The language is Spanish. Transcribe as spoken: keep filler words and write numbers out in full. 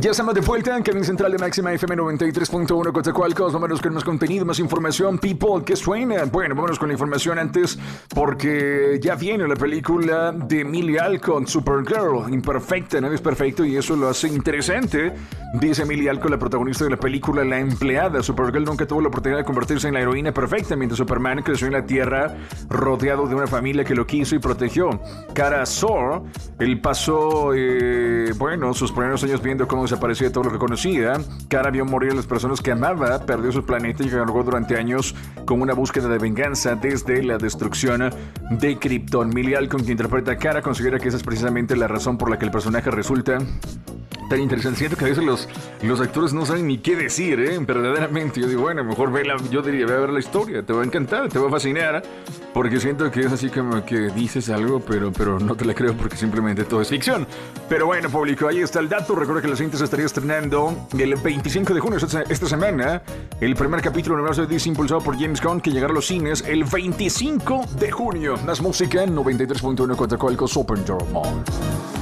Ya estamos de vuelta en Cabina Central de Máxima F M noventa y tres punto uno Coatzacoalcos. Vámonos con más contenido, más información. People, ¿qué suena? Bueno, vámonos con la información antes porque ya viene la película de Emilia Alcott, Supergirl. Imperfecta, nadie es perfecto y eso lo hace interesante. Dice Emilia Alcott, la protagonista de la película, la empleada. Supergirl nunca tuvo la oportunidad de convertirse en la heroína perfecta, mientras Superman creció en la Tierra rodeado de una familia que lo quiso y protegió. Kara Zor, él pasó, eh, bueno, sus primeros años viendo cómo desaparecía todo lo que conocía. Kara vio morir a las personas que amaba, perdió su planeta y cargó durante años con una búsqueda de venganza desde la destrucción de Krypton. Emilia Alcott, que interpreta a Kara, considera que esa es precisamente la razón por la que el personaje resulta tan interesante. Siento que a veces los, los actores no saben ni qué decir, ¿eh? Verdaderamente. Yo digo, bueno, mejor vela, yo diría, ve a ver la historia, te va a encantar, te va a fascinar, porque siento que es así como que dices algo, pero, pero no te la creo porque simplemente todo es ficción. Pero bueno, público, ahí está el dato. Recuerda que la cinta se estaría estrenando el veinticinco de junio, esta, esta semana. El primer capítulo del universo de D C impulsado por James Gunn, que llegará a los cines el veinticinco de junio. Más música en noventa y tres punto uno Coatzacoalcos, Open Door Mall.